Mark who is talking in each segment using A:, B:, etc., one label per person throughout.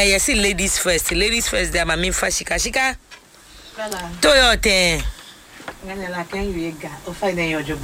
A: yes, ladies first. Ladies first, they are my main for shika. Toyota.
B: When I can you get, or find your job.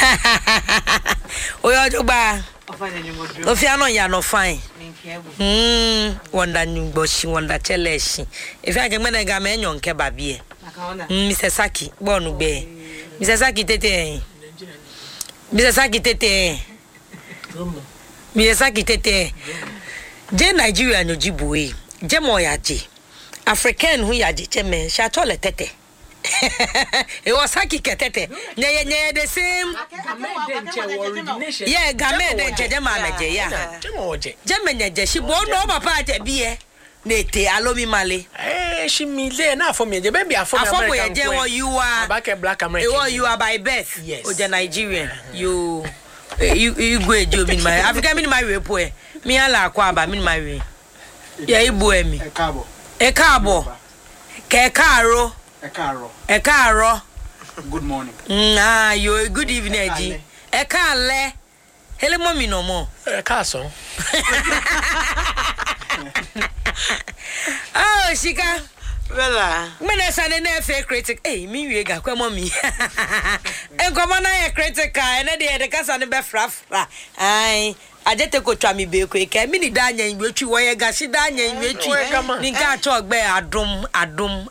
A: Oh, your job. If you are not, you are not fine. Wonder new bush, wonder cheleshi. If I can manage a man, yon kebabi. Mr. Saki, born be. Mr. Saki tete. Mr. Saki tete. Mr. Saki tete. Je Nigeria no jibwe. Je moyaji. African who yaji cheme. Shatole tete. It was Saki tete. Nye the same. Yeah, game de jema meje ya. Jemenye she born no papa te biye. Nete alomi male.
C: She me there now for me. The baby are from
A: America. You are
C: back a black American.
A: You are by birth.
C: Yes.
A: Or the Nigerian. You go job in my African in my way poe. Me ala kwaba min my way. Yeah, you boy me. E cabo. Ke caro. E caro.
D: Good morning.
A: You good evening, G. E kale. Hele mommy no more.
C: Castle.
A: Oh, Shika.
B: Well,
A: when I said an FA critic, eh, me, we got come on me. And come on, I a critic, and I did the cast on the befrafra. I just go to me be quick. I mean, Daniel, which you were gassy Daniel, which you Ninka talk bear adum,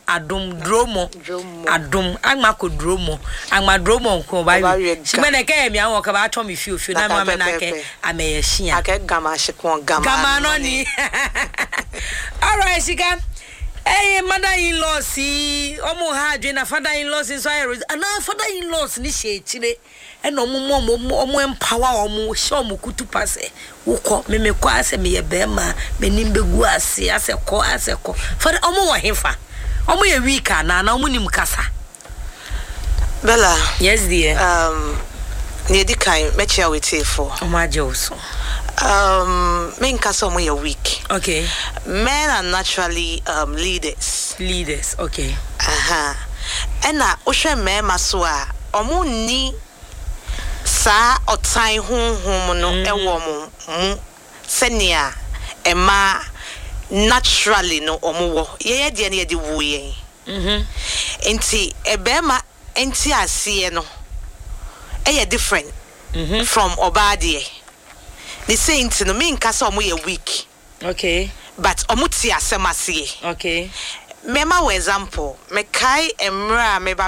A: I'm a good dromo, I'm a dromo, come by. She when I came, I walk about Tommy few, I may a she.
B: I get gamma, she won't gamma on ye.
A: All right, she can. Hey, mother-in-law, see, Omo had a father-in-law since I was, and our father-in-law's initiate, and Omo empower Omo, show Mukutu passe, who call me quase me a bema, menimbe guasi, as a co, for the Omo Hifa. Omo a weeka, na Omunim Casa.
B: Bella,
A: yes, dear.
B: Near the kind, met you with you for
A: my Joso.
B: Men castle a week.
A: Okay.
B: Men are naturally leaders.
A: Leaders, okay.
B: And Osha me maswa omu ni sa otan hum no ewo mu senia ema naturally no omu wo ye de na ye de wu ye. Enti ebema enti asiye no eye different from obadie. The saints no mean kasa omo ye weak.
A: Okay.
B: But omuti asemasiye.
A: Okay.
B: Mema for example, me kai emra me